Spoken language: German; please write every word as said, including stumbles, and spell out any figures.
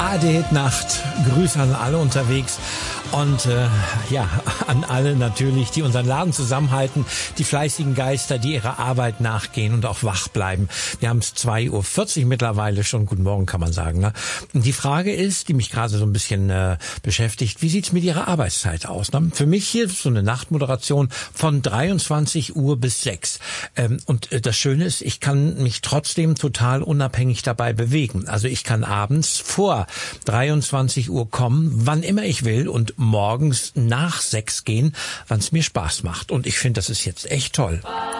A R D-Hit-Nacht. Grüße an alle unterwegs und äh, ja, an alle natürlich, die unseren Laden zusammenhalten, die fleißigen Geister, die ihrer Arbeit nachgehen und auch wach bleiben. Wir haben es zwei Uhr vierzig mittlerweile schon. Guten Morgen, kann man sagen. Ne? Und die Frage ist, die mich gerade so ein bisschen äh, beschäftigt, wie sieht's mit Ihrer Arbeitszeit aus? Ne? Für mich hier so eine Nachtmoderation von dreiundzwanzig Uhr bis sechs. Ähm, und äh, das Schöne ist, ich kann mich trotzdem total unabhängig dabei bewegen. Also ich kann abends vor dreiundzwanzig Uhr kommen, wann immer ich will, und morgens nach sechs gehen, wann es mir Spaß macht. Und ich finde, das ist jetzt echt toll.